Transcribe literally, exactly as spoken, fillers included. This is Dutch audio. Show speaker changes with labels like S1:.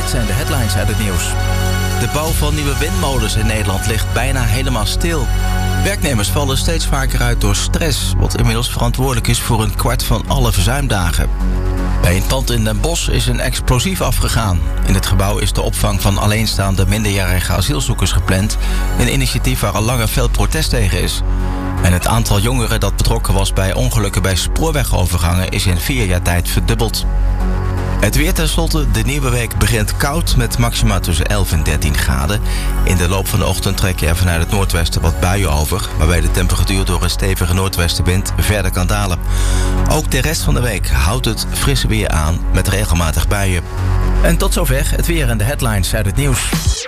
S1: zijn de headlines uit het nieuws. De bouw van nieuwe windmolens in Nederland ligt bijna helemaal stil. Werknemers vallen steeds vaker uit door stress, wat inmiddels verantwoordelijk is voor een kwart van alle verzuimdagen. Bij een pand in Den Bosch is een explosief afgegaan. In het gebouw is de opvang van alleenstaande minderjarige asielzoekers gepland. Een initiatief waar al langer veel protest tegen is. En het aantal jongeren dat betrokken was bij ongelukken bij spoorwegovergangen is in vier jaar tijd verdubbeld. Het weer tenslotte. De nieuwe week begint koud met maxima tussen elf en dertien graden. In de loop van de ochtend trekken er vanuit het noordwesten wat buien over, waarbij de temperatuur door een stevige noordwestenwind verder kan dalen. Ook de rest van de week houdt het frisse weer aan met regelmatig buien. En tot zover het weer en de headlines uit het nieuws.